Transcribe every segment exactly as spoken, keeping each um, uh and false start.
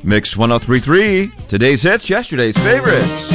Mix one oh three point three. Today's hits, yesterday's favorites.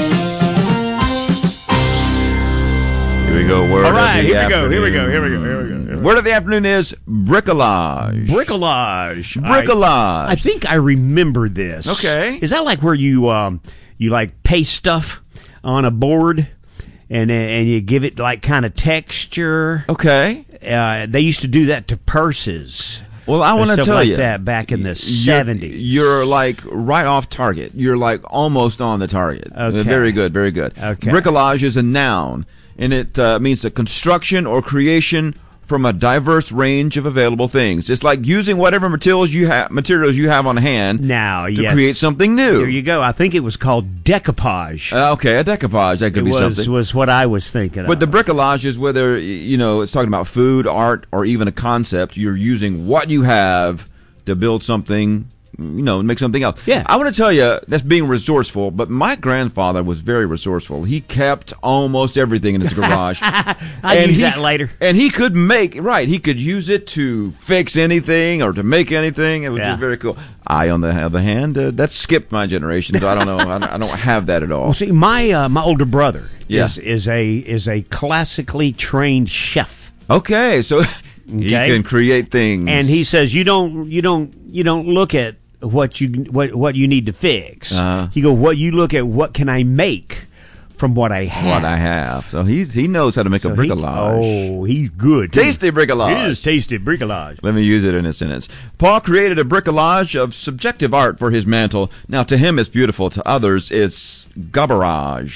Here we go. Word All right, of the here we afternoon. go. Here we go. Here we go. Here we go. Here we go. Word of the afternoon is bricolage. Bricolage. Bricolage. I, I think I remember this. Okay. Is that like where you um you like paste stuff on a board and and you give it like kind of texture? Okay. Uh, they used to do that to purses. Well, I want to Stuff tell like you that back in the you're- seventies. You're like right off target. You're like almost on the target. Okay. Very good. Very good. Okay. Bricolage is a noun, and it uh, means the construction or creation from a diverse range of available things. It's like using whatever materials you have materials you have on hand Now, to yes. create something new. There you go. I think it was called decoupage. Uh, okay, a decoupage. That could it be was something. was what I was thinking But the of. bricolage is whether, you know, it's talking about food, art, or even a concept. You're using what you have to build something, you know, make something else. Yeah. I want to tell you, that's being resourceful, but my grandfather was very resourceful. He kept almost everything in his garage. I'll And use he- that later. And he could make, right, he could use it to fix anything or to make anything. It was Yeah. just very cool. I, on the other hand, uh, that skipped my generation, so I don't know. I don't- I don't have that at all. Well, see, my uh, my older brother Yeah. is is a is a classically trained chef, Okay, so he Okay. can create things. and he says you don't you don't you don't look at what you what what you need to fix. Uh-huh. You go what you look at what can I make from what I have. what I have. So he's he knows how to make So a he- bricolage. oh, he's good. Tasty bricolage. It is tasty bricolage. Let me use it in a sentence. Paul created a bricolage of subjective art for his mantle. Now, to him, it's beautiful. To others, it's garbage.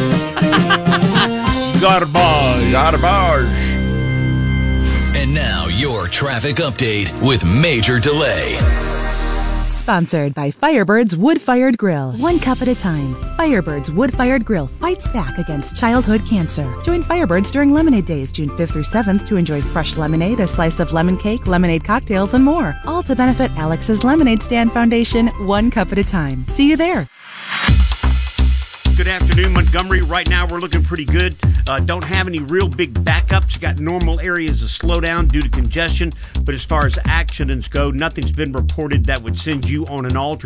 Garbage. Garbage. And now your traffic update with Major Delay. Sponsored by Firebird's Wood-Fired Grill. One cup at a time. Firebird's Wood-Fired Grill fights back against childhood cancer. Join Firebirds during Lemonade Days, June fifth through seventh, to enjoy fresh lemonade, a slice of lemon cake, lemonade cocktails, and more. All to benefit Alex's Lemonade Stand Foundation, one cup at a time. See you there. Good afternoon, Montgomery. Right now, we're looking pretty good. Uh, don't have any real big backups. Got normal areas of slowdown due to congestion. But as far as accidents go, nothing's been reported that would send you on an alternate